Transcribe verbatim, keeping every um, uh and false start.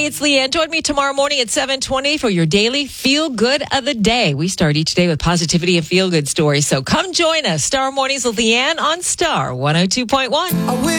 it's Leanne. Join me tomorrow morning at seven twenty for your daily feel good of the day. We start each day with positivity and feel good stories. So come join us. Star Mornings with Leanne on Star one oh two point one.